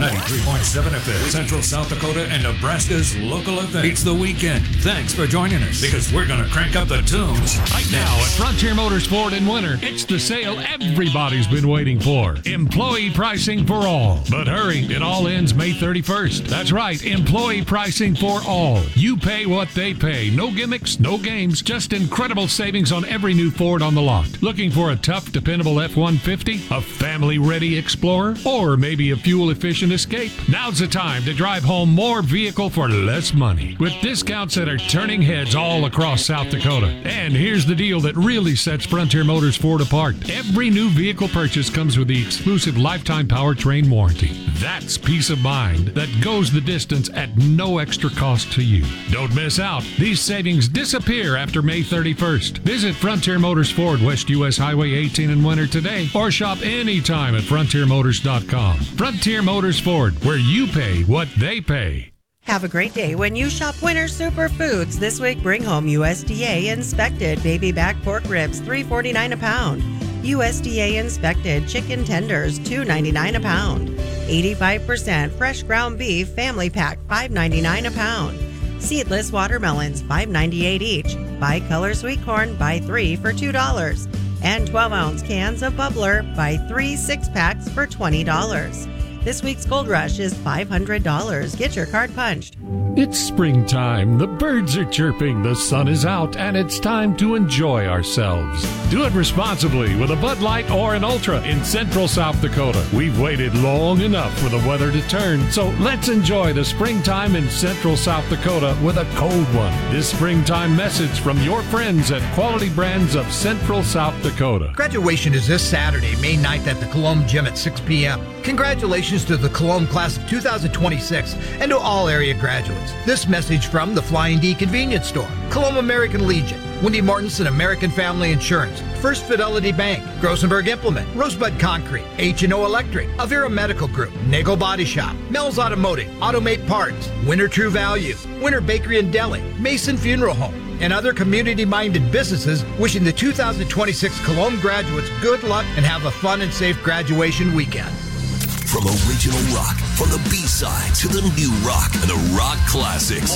93.7 FM, Central South Dakota and Nebraska's local event. It's the weekend. Thanks for joining us, because we're going to crank up the tunes. Right now at Frontier Motors Ford in Winter, it's the sale everybody's been waiting for. Employee pricing for all. But hurry, it all ends May 31st. That's right, employee pricing for all. You pay what they pay. No gimmicks, no games, just incredible savings on every new Ford on the lot. Looking for a tough, dependable F-150? A family-ready Explorer? Or maybe a fuel-efficient Escape? Now's the time to drive home more vehicle for less money. With discounts that are turning heads all across South Dakota. And here's the deal that really sets Frontier Motors Ford apart. Every new vehicle purchase comes with the exclusive lifetime powertrain warranty. That's peace of mind that goes the distance at no extra cost to you. Don't miss out. These savings disappear after May 31st. Visit Frontier Motors Ford, West US Highway 18 in Winter today, or shop anytime at frontiermotors.com. Frontier Motors Ford, where you pay what they pay. Have a great day when you shop Winter Superfoods. This week, bring home USDA inspected baby back pork ribs, $3.49 a pound. USDA inspected chicken tenders, $2.99 a pound. 85% fresh ground beef family pack, $5.99 a pound. Seedless watermelons, $5.98 each. Bicolor sweet corn, buy 3 for $2. And 12-ounce cans of Bubbler, buy 3 6-packs for $20. This week's Gold Rush is $500. Get your card punched. It's springtime. The birds are chirping, the sun is out, and it's time to enjoy ourselves. Do it responsibly with a Bud Light or an Ultra in Central South Dakota. We've waited long enough for the weather to turn, so let's enjoy the springtime in Central South Dakota with a cold one. This springtime message from your friends at Quality Brands of Central South Dakota. Graduation is this Saturday, May 9th at the Cologne Gym at 6 p.m. Congratulations to the Cologne class of 2026 and to all area graduates. This message from the Flying D Convenience Store, Cologne American Legion, Wendy Mortensen American Family Insurance, First Fidelity Bank, Grosenberg Implement, Rosebud Concrete, H&O Electric, Avera Medical Group, Nagel Body Shop, Mel's Automotive, Automate Parts, Winter True Value, Winter Bakery and Deli, Mason Funeral Home, and other community-minded businesses wishing the 2026 Cologne graduates good luck and have a fun and safe graduation weekend. From original rock, from the B-side to the new rock and the rock classics.